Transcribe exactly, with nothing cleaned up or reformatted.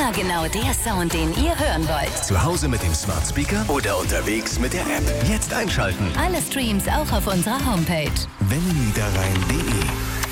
Immer genau der Sound, den ihr hören wollt. Zu Hause mit dem Smart Speaker oder unterwegs mit der App. Jetzt einschalten. Alle Streams auch auf unserer Homepage. wenn niederrhein punkt de